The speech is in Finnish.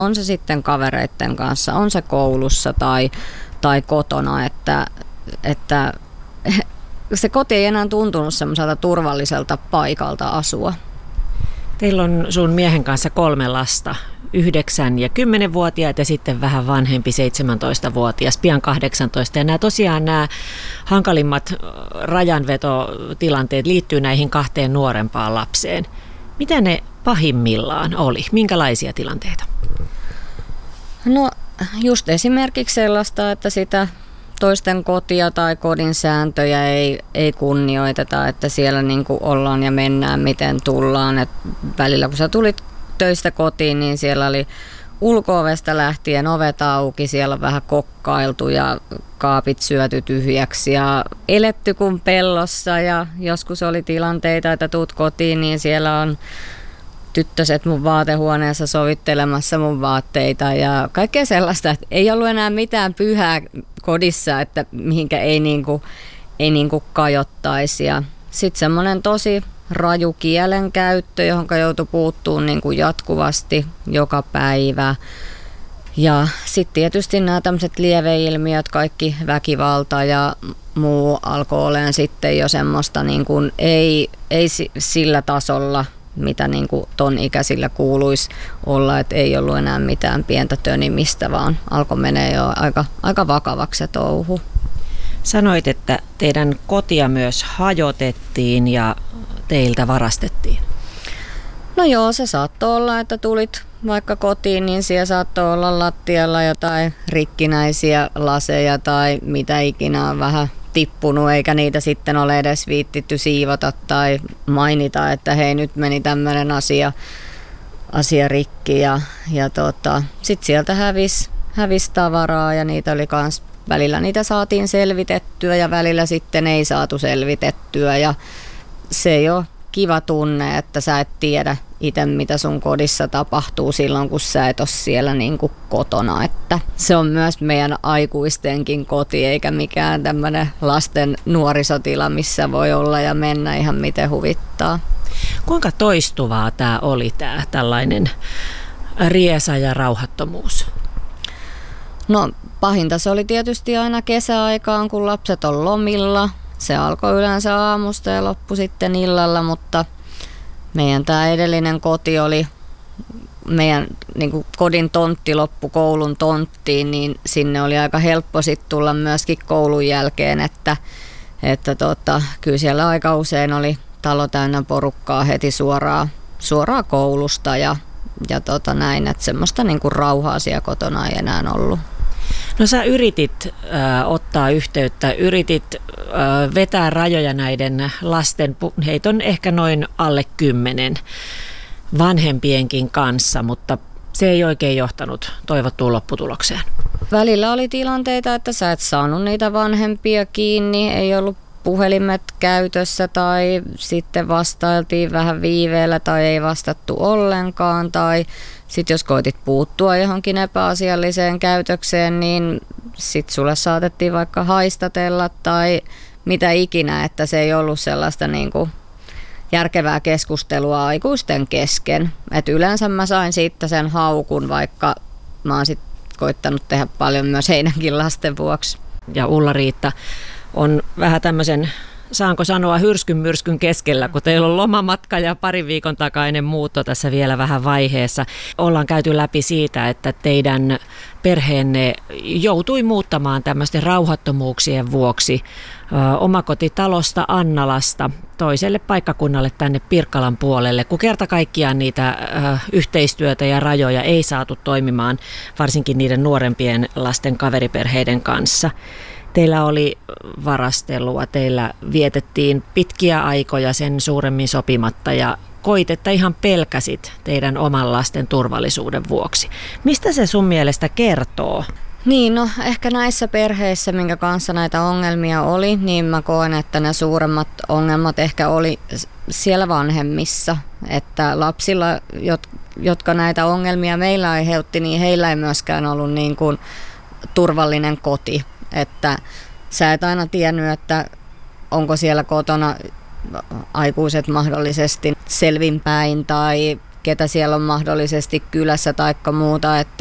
On se sitten kavereiden kanssa, on se koulussa tai kotona, että se koti ei enää tuntunut semmoiselta turvalliselta paikalta asua. Teillä on sun miehen kanssa 3 lasta, 9- ja 10-vuotiaat ja sitten vähän vanhempi 17-vuotias, pian 18. Ja nämä hankalimmat rajanvetotilanteet liittyy näihin 2 nuorempaan lapseen. Mitä ne pahimmillaan oli? Minkälaisia tilanteita? No just esimerkiksi sellaista, että sitä toisten kotia tai kodin sääntöjä ei kunnioiteta, että siellä niin kuin ollaan ja mennään, miten tullaan. Et välillä kun sä tulit töistä kotiin, niin siellä oli ulko-ovesta lähtien ovet auki, siellä on vähän kokkailtu ja kaapit syöty tyhjäksi ja eletty kuin pellossa. Ja joskus oli tilanteita, että tuut kotiin, niin siellä on tyttöset mun vaatehuoneessa sovittelemassa mun vaatteita ja kaikkea sellaista, että ei ollut enää mitään pyhää kodissa, että mihinkä ei niinku kajottaisi. Ja sitten semmoinen tosi raju kielenkäyttö, johon joutui puuttumaan niinku jatkuvasti joka päivä. Ja sitten tietysti nämä tämmöiset lieveilmiöt, kaikki väkivalta ja muu alkoi olemaan sitten jo semmoista niinku ei sillä tasolla, mitä niin kuin ton ikäisillä kuuluisi olla, että ei ollut enää mitään pientä tönimistä, vaan alkoi menee jo aika vakavaksi se touhu. Sanoit, että teidän kotia myös hajotettiin ja teiltä varastettiin. No joo, se saattoi olla, että tulit vaikka kotiin, niin siellä saattoi olla lattialla jotain rikkinäisiä laseja tai mitä ikinä on vähän tippunut, eikä niitä sitten ole edes viittitty siivota tai mainita, että hei, nyt meni tämmöinen asia rikki ja sitten sieltä hävisi tavaraa ja niitä oli kans, välillä niitä saatiin selvitettyä ja välillä sitten ei saatu selvitettyä ja se ei ole kiva tunne, että sä et tiedä itse, mitä sun kodissa tapahtuu silloin, kun sä et ole siellä niin kuin kotona. Että se on myös meidän aikuistenkin koti, eikä mikään tämmöinen lasten nuorisotila, missä voi olla ja mennä ihan miten huvittaa. Kuinka toistuvaa tämä oli, tällainen riesa ja rauhattomuus? No pahinta se oli tietysti aina kesäaikaan, kun lapset on lomilla. Se alkoi yleensä aamusta ja loppui sitten illalla, mutta meidän tämä edellinen koti oli, meidän niin kuin kodin tontti loppu koulun tonttiin, niin sinne oli aika helppo sitten tulla myöskin koulun jälkeen, että kyllä siellä aika usein oli talo täynnä porukkaa heti suoraan koulusta ja näin, että semmoista niin kuin rauhaa siellä kotona ei enää ollut. No sä yritit ottaa yhteyttä, yritit vetää rajoja näiden lasten, heitä on ehkä noin alle 10 vanhempienkin kanssa, mutta se ei oikein johtanut toivottuun lopputulokseen. Välillä oli tilanteita, että sä et saanut niitä vanhempia kiinni, ei ollut puhelimet käytössä tai sitten vastailtiin vähän viiveellä tai ei vastattu ollenkaan tai sitten jos koitit puuttua johonkin epäasialliseen käytökseen, niin sitten sulle saatettiin vaikka haistatella tai mitä ikinä, että se ei ollut sellaista niinku järkevää keskustelua aikuisten kesken. Et yleensä mä sain siitä sen haukun, vaikka mä oon sit koittanut tehdä paljon myös heidänkin lasten vuoksi. Ja Ulla-Riitta on vähän tämmöisen, saanko sanoa, hyrskyn keskellä, kun teillä on lomamatka ja parin viikon takainen muutto tässä vielä vähän vaiheessa. Ollaan käyty läpi siitä, että teidän perheenne joutui muuttamaan tämmöisten rauhattomuuksien vuoksi omakotitalosta Annalasta toiselle paikkakunnalle tänne Pirkkalan puolelle, kun kerta kaikkiaan niitä yhteistyötä ja rajoja ei saatu toimimaan, varsinkin niiden nuorempien lasten kaveriperheiden kanssa. Teillä oli varastelua, teillä vietettiin pitkiä aikoja sen suuremmin sopimatta ja koit, että ihan pelkäsit teidän oman lasten turvallisuuden vuoksi. Mistä se sun mielestä kertoo? Niin, no ehkä näissä perheissä, minkä kanssa näitä ongelmia oli, niin mä koen, että ne suuremmat ongelmat ehkä oli siellä vanhemmissa. Että lapsilla, jotka näitä ongelmia meillä aiheutti, niin heillä ei myöskään ollut niin kuin turvallinen koti. Että sä et aina tiennyt, että onko siellä kotona aikuiset mahdollisesti selvinpäin ketä siellä on mahdollisesti kylässä taikka muuta, että